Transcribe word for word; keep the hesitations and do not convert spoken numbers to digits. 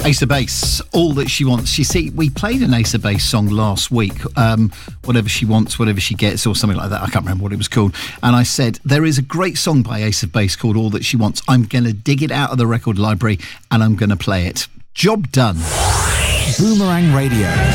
Ace of Base, All That She Wants. You see, we played an Ace of Base song last week, um, Whatever She Wants, Whatever She Gets, or something like that. I can't remember what it was called. And I said, there is a great song by Ace of Base called All That She Wants. I'm going to dig it out of the record library and I'm going to play it. Job done. Boomerang Radio.